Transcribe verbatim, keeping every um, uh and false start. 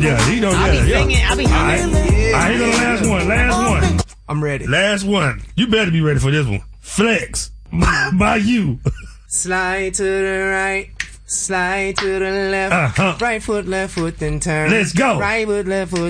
Yeah, he know that. I be singing. Yeah. I be All right. All right, here go the last one. Last one. I'm ready. Last one. You better be ready for this one. Flex. By you. Slide to the right. Slide to the left. Uh-huh. Right foot, left foot, then turn. Let's go. Right foot, left foot.